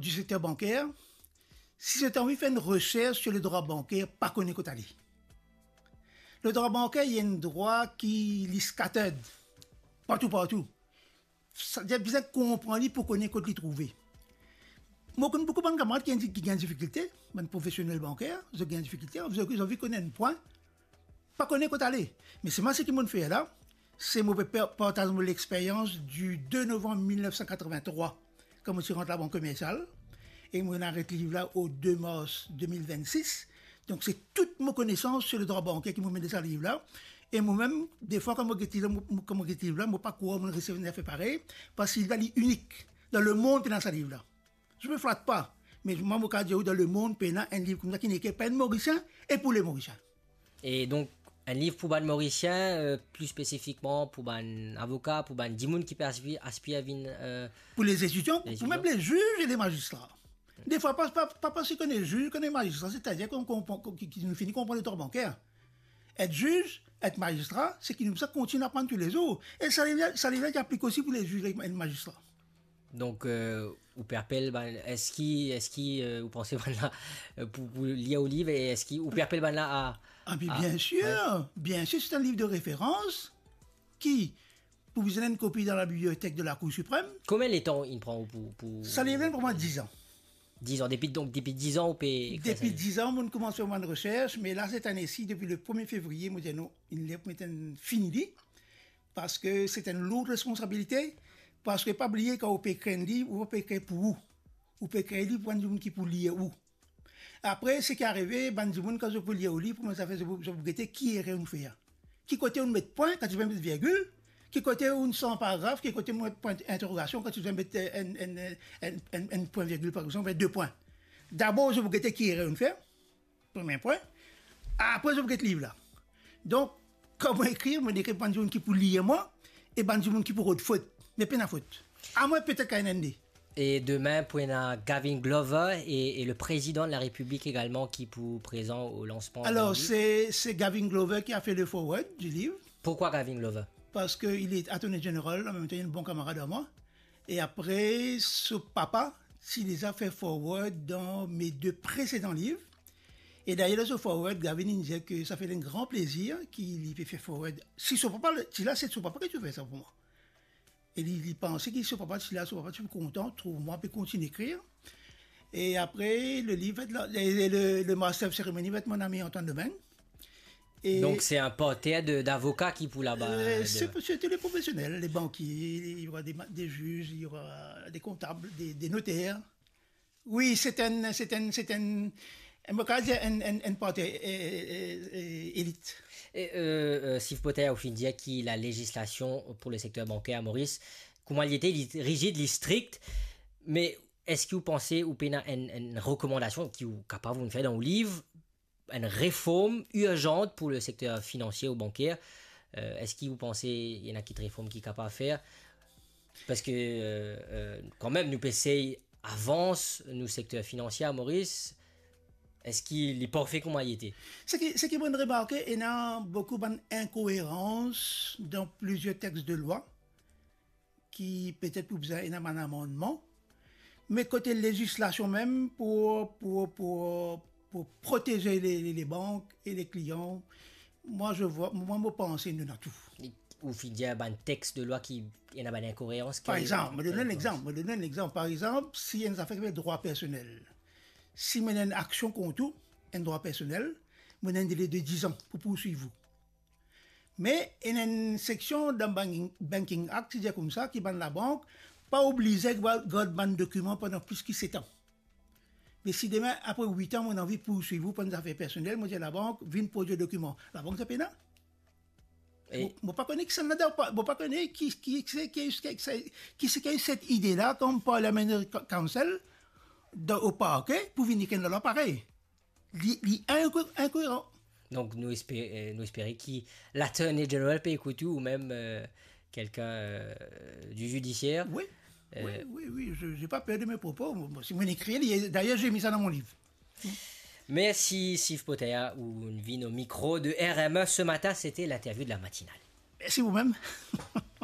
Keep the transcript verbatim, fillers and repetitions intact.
du secteur bancaire, si tu as envie de faire une recherche sur le droit bancaire, pas qu'on est allé. Le droit bancaire, il y a un droit qui est scattered, partout, partout. Ça veut besoin de comprendre pour qu'on ait quoi les trouver. Moi, je connais beaucoup de camarades qui ont des difficultés, des professionnels bancaires, ils ont des difficultés, ils ont envie de connaître un point, pas connaître quoi aller. Mais c'est moi ce qui m'ont fait là, c'est mon partage de l'expérience du deux novembre mille neuf cent quatre-vingt-trois, quand je suis rentré à la banque commerciale, et je arrête le livre là au deux mars deux mille vingt-six. Donc c'est toute ma connaissance sur le droit bancaire qui m'a mis dans ce livre là. Et moi-même, des fois, quand je lis ce livre là, je ne sais pas quoi, je recevais une affaire pareille, parce qu'il est unique dans le monde dans ce livre là. Je ne me flatte pas, mais moi, je dis dans le monde, il y a un livre comme ça qui n'est pas un Mauricien et pour les Mauriciens. Et donc, un livre pour les Mauriciens, euh, plus spécifiquement pour les avocats, pour les gens qui peuvent aspirer à venir. Euh, pour les étudiants, les pour même les juges et les magistrats. Mmh. Des fois, pas, pas, pas parce qu'on est juge, qu'on est magistrat, c'est-à-dire qu'on qu nous finit comprendre le droit bancaire. Être juge, être magistrat, c'est qu'il nous continue à apprendre tous les jours. Et ça les applique aussi pour les juges et les magistrats. Donc, euh, vous perpel, ben, est-ce qu'il, est-ce qu'il, euh, vous pensez, ben là, pour, pour lire au livre, et est-ce qu'il, vous perpel, ben là, à... Ah, puis bien à, sûr, ouais. bien sûr, c'est un livre de référence qui, pour vous donner une copie dans la bibliothèque de la Cour suprême. Combien de temps il prend pour... pour... Ça lui vient pour moi dix ans. dix ans, depuis, donc depuis dix ans, on peut... Depuis dix ans, on commence à faire une recherche, mais là, cette année-ci, depuis le premier février, moi, je dis non, il est fini, parce que c'est une lourde responsabilité. Parce que pas oublier quand on peut écrire un livre, on peut écrire pour où. On peut écrire un livre pour un gens qui pour lire où. Après, ce qui est arrivé, ben, quand je peux lire au livre, moi, ça fait, je vous guetter qui est on faire. Qui côté on met point, quand tu veux mettre virgule, qui côté on sans paragraphe, qui côté on met point d'interrogation, quand tu veux mettre un, un, un, un, un point virgule, par exemple, deux points. D'abord, je vous guetter qui est on faire. Premier point. Après, je vous guette le livre là. Donc, comment écrire, moi, j'écris pour un gens qui pour lire moi, et ben, gens qui pour autre faute. Mais pas de faute. À moi, peut-être qu'il y a un endé. Et demain, pour y a Gavin Glover et, et le président de la République également qui est présent au lancement. Alors, c'est, c'est Gavin Glover qui a fait le forward du livre. Pourquoi Gavin Glover? Parce qu'il est attorney général, en même temps, il est un bon camarade à moi. Et après, ce papa, il les a fait forward dans mes deux précédents livres. Et d'ailleurs, dans ce forward, Gavin il disait que ça fait un grand plaisir qu'il ait fait forward. Si son papa, si là, c'est son papa que tu fais ça pour moi. Et il, il pensait qu'il ne soit pas là, soit pas tu es content, trouve-moi, puis continue d'écrire. Et après, le livre, le, le, le master of cérémonie va être mon ami Antoine Demain. Et donc, c'est un portrait d'avocats qui pour là-bas. Euh, de... C'était les professionnels, les banquiers, il y aura des, des juges, il y aura des comptables, des, des notaires. Oui, c'est un, c'est un, c'est un, un, un, un, un portrait élite. Et euh, Steve Potter, au fin de dire, qui la législation pour le secteur bancaire à Maurice, comment il était, il est rigide, il est strict, mais est-ce que vous pensez, ou une, une, une recommandation qui est capable de faire dans le livre, une réforme urgente pour le secteur financier ou bancaire, euh, est-ce que vous pensez qu'il y en a qui une réforme qui est capable de faire? Parce que euh, euh, quand même, nous P C avance, nous secteur financier à Maurice. Est-ce qu'il est parfait comme il était? Ce qui, ce qui est remarquer, il y a beaucoup d'incohérences dans plusieurs textes de loi qui peut-être pour besoin d'un amendement, mais côté législation même pour pour pour pour protéger les, les, les banques et les clients, moi je vois, moi je pense qu'il y en a tout. Ou il y a un texte de loi qui il y en a une incohérence. Par exemple, je donne un exemple, je donne un exemple. Par exemple, si il y a une affaire avec le droit personnel. Si vous avez une action contre un droit personnel, vous avez un délai de dix ans pour poursuivre vous. Mais il y a une section dans le Banking, banking Act qui dit comme ça, qui ban la banque, pas obligé de garder un document pendant plus que sept ans. Mais si demain, après huit ans, on a envie de poursuivre vous pour des affaires personnelles, moi je dis à la banque, viens produire le document. La banque, c'est pénal. Je ne pas connaître ça, je pas connaître qui qui qui qui qui a cette idée-là comme Parliamentary Council au parquet pour venir dans l'appareil. Il est incohérent. Donc, nous espérons, nous espérons que l'attorney general peut écouter ou même euh, quelqu'un euh, du judiciaire. Oui, euh, oui, oui, oui, je n'ai pas peur de mes propos. Si vous m'écrivez, d'ailleurs, j'ai mis ça dans mon livre. Merci, Steve Potter, ou une vie au micro de R M E. Ce matin, c'était l'interview de la matinale. Merci vous-même.